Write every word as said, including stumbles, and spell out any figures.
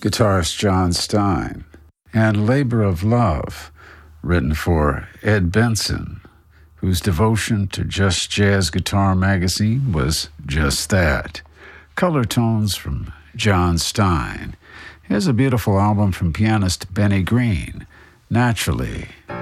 guitarist John Stein, and Labor of Love, written for Ed Benson, whose devotion to Just Jazz Guitar magazine was just that. Color tones from John Stein. Here's a beautiful album from pianist Benny Green, Naturally.